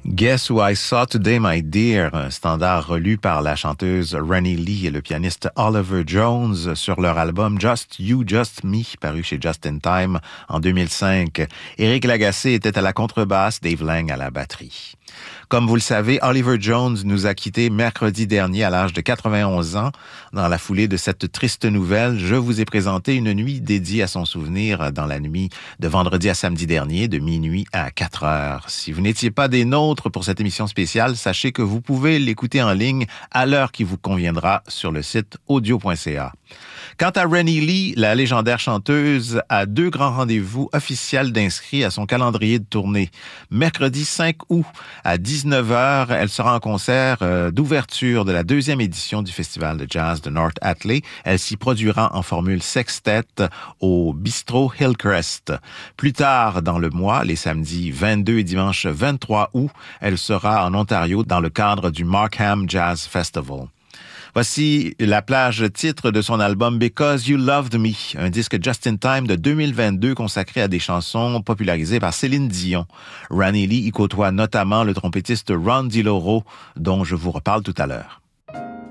Guess Who I Saw Today, My Dear, un standard relu par la chanteuse Rennie Lee et le pianiste Oliver Jones sur leur album Just You, Just Me, paru chez Just in Time en 2005. Éric Lagacé était à la contrebasse, Dave Lang à la batterie. Comme vous le savez, Oliver Jones nous a quittés mercredi dernier à l'âge de 91 ans. Dans la foulée de cette triste nouvelle, je vous ai présenté une nuit dédiée à son souvenir dans la nuit de vendredi à samedi dernier, de minuit à 4 heures. Si vous n'étiez pas des nôtres pour cette émission spéciale, sachez que vous pouvez l'écouter en ligne à l'heure qui vous conviendra sur le site audio.ca. Quant à Rennie Lee, la légendaire chanteuse a 2 grands rendez-vous officiels d'inscrits à son calendrier de tournée. Mercredi 5 août à 19h, elle sera en concert d'ouverture de la 2e édition du Festival de jazz de North Atlee. Elle s'y produira en formule sextet au Bistrot Hillcrest. Plus tard dans le mois, les samedis 22 et dimanche 23 août, elle sera en Ontario dans le cadre du Markham Jazz Festival. Voici la plage titre de son album Because You Loved Me, un disque Just in Time de 2022 consacré à des chansons popularisées par Céline Dion. Rennie Lee y côtoie notamment le trompettiste Ron DiLoro, dont je vous reparle tout à l'heure.